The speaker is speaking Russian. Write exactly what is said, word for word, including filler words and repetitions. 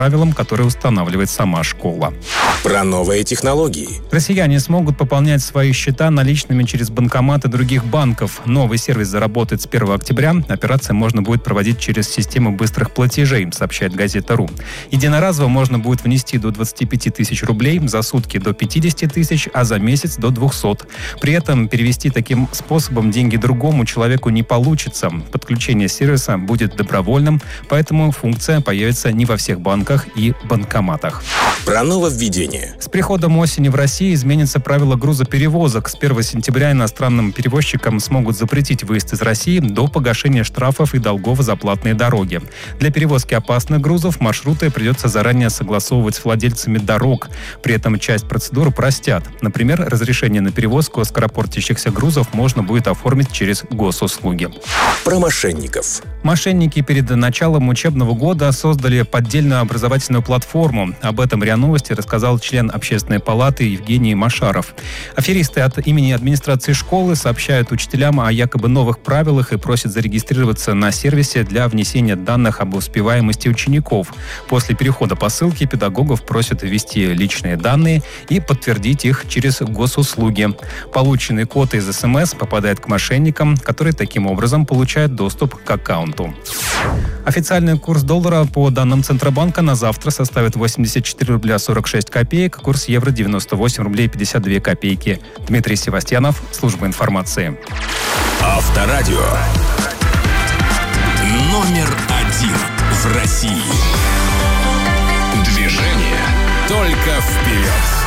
правилам, которые устанавливает сама школа. Про новые технологии. Россияне смогут пополнять свои счета наличными через банкоматы других банков. Новый сервис заработает с первого октября. Операции можно будет проводить через систему быстрых платежей, сообщает Газета.ру. Единоразово можно будет внести до двадцати пяти тысяч рублей, за сутки до пятидесяти тысяч, а за месяц до двухсот. При этом перевести таким способом деньги другому человеку не получится. Подключение сервиса будет добровольным, поэтому функция появится не во всех банках и банкоматах. Про нововведение. С приходом осени в России изменятся правила грузоперевозок. С первого сентября иностранным перевозчикам смогут запретить выезд из России до погашения штрафов и долгов за платные дороги. Для перевозки опасных грузов маршруты придется заранее согласовывать с владельцами дорог. При этом часть процедур упростят. Например, разрешение на перевозку скоропортящихся грузов можно будет оформить через госуслуги. Про мошенников. Мошенники перед началом учебного года создали поддельную образовательную платформу. Об этом РИА Новости рассказал член Общественной палаты Евгений Машаров. Аферисты от имени администрации школы сообщают учителям о якобы новых правилах и просят зарегистрироваться на сервисе для внесения данных об успеваемости учеников. После перехода по ссылке педагогов просят ввести личные данные и подтвердить их через госуслуги. Полученный код из СМС попадает к мошенникам, которые таким образом получают доступ к аккаунту. Официальный курс доллара по данным Центробанка на завтра составит восемьдесят четыре рубля сорок шесть копеек, курс евро девяносто восемь рублей пятьдесят две копейки. Дмитрий Севастьянов, служба информации. Авторадио. Номер один в России. Движение только вперед.